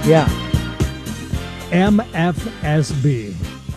Yeah. MFSB.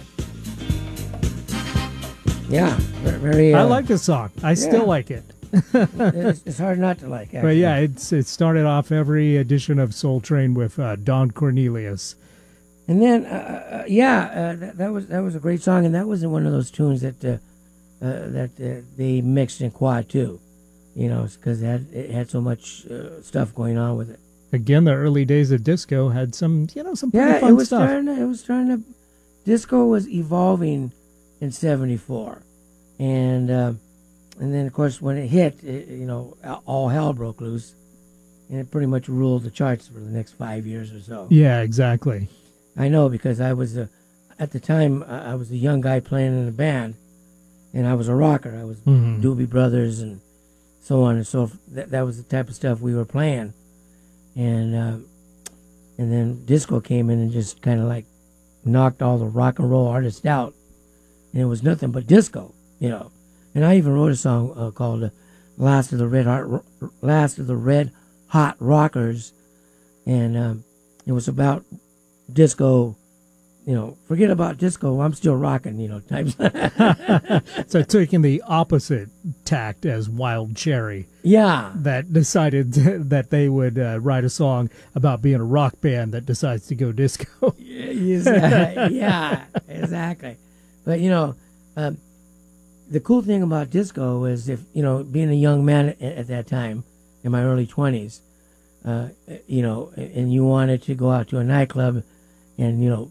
Yeah. Very. I like the song. I still like it. It's hard not to like, actually. But yeah, it started off every edition of Soul Train with Don Cornelius. And then, that was a great song, and that was one of those tunes that they mixed in quad too, because it had so much stuff going on with it. Again, the early days of disco had some pretty fun stuff. It was starting to. Disco was evolving in '74, and then of course when it hit, all hell broke loose, and it pretty much ruled the charts for the next 5 years or so. Yeah, exactly. I know, because I was at the time I was a young guy playing in a band, and I was a rocker. I was Doobie Brothers and so on and so forth. That was the type of stuff we were playing, and then disco came in and just kind of like knocked all the rock and roll artists out, and it was nothing but disco, And I even wrote a song called "Last of the Red Hot Rockers," and it was about disco. Forget about disco. I'm still rocking. Types. So taking the opposite tact as Wild Cherry. Yeah. That decided that they would write a song about being a rock band that decides to go disco. Yeah, exactly. But the cool thing about disco is, if being a young man at that time, in my early 20s, and you wanted to go out to a nightclub, and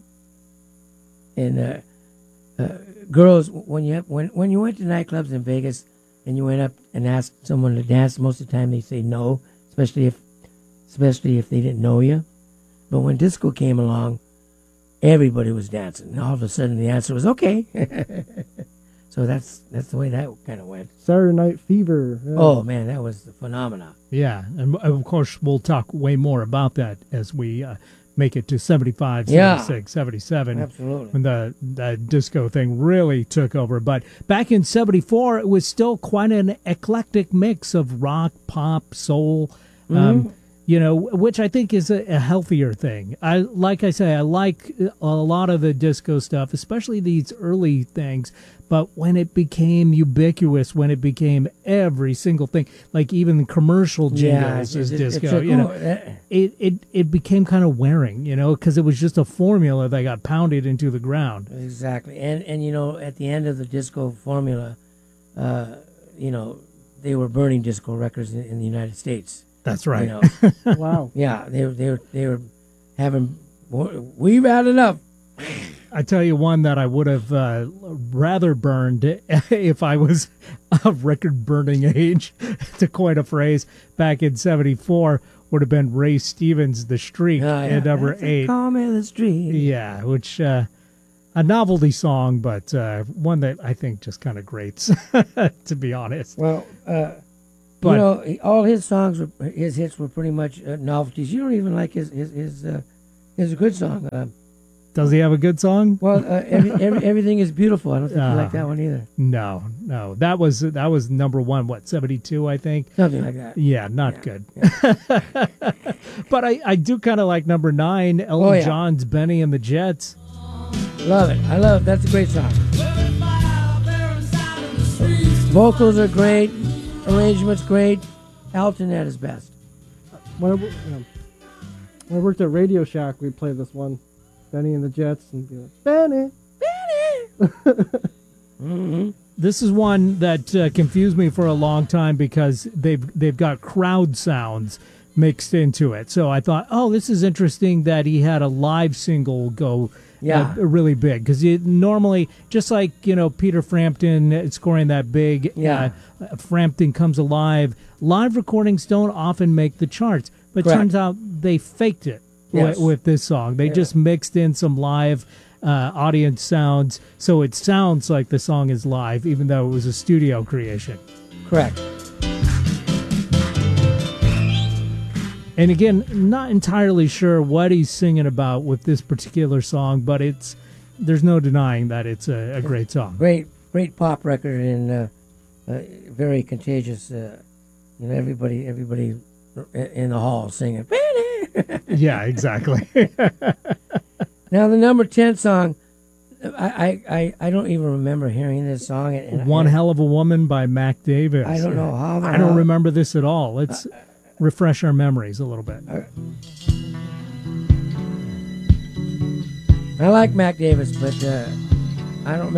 girls, when you went to nightclubs in Vegas and you went up and asked someone to dance, most of the time they say no, especially if they didn't know you. But when disco came along, everybody was dancing, and all of a sudden the answer was okay. So that's the way that kind of went. Saturday Night Fever. Yeah. Oh man, that was the phenomenon. Yeah, and of course we'll talk way more about that as we make it to 75, 76, 77. Absolutely. When the disco thing really took over. But back in 74, it was still quite an eclectic mix of rock, pop, soul, which I think is a healthier thing. I like a lot of the disco stuff, especially these early things. But when it became ubiquitous, when it became every single thing, like even commercial jingles is disco, it became kind of wearing, because it was just a formula that got pounded into the ground. Exactly. And at the end of the disco formula, they were burning disco records in the United States. That's right. Wow. Yeah, they were having. We've had enough. I tell you one that I would have rather burned if I was of record burning age, to coin a phrase, back in 74, would have been Ray Stevens' The Streak at number 8. Call me the Streak. Yeah, which a novelty song, but one that I think just kind of grates, to be honest. Well, but all his songs, his hits were pretty much novelties. You don't even like his a good song. Does he have a good song? Well, Everything is Beautiful. I don't think you like that one either. No. That was number one, 72, I think? Something like that. Yeah, not good. Yeah. But I do kind of like number 9, Elton John's Benny and the Jets. Love it. I love it. That's a great song. Vocals are great. Arrangement's great. Elton at his best. When I worked at Radio Shack, we played this one. Benny and the Jets, and be like, Benny. Mm-hmm. This is one that confused me for a long time because they've got crowd sounds mixed into it. So I thought, this is interesting that he had a live single go really big, because normally, just like Peter Frampton scoring that big, Frampton Comes Alive. Live recordings don't often make the charts, but it turns out they faked it. Yes. With this song. They just mixed in some live audience sounds, so it sounds like the song is live, even though it was a studio creation. Correct. And again, not entirely sure what he's singing about with this particular song, but there's no denying that it's a great song. Great pop record, and very contagious. Everybody in the hall singing, Benny! Yeah, exactly. Now the number 10 song, I don't even remember hearing this song. One Hell of a Woman by Mac Davis. I don't know how. I don't remember this at all. Let's refresh our memories a little bit. I like Mac Davis, but I don't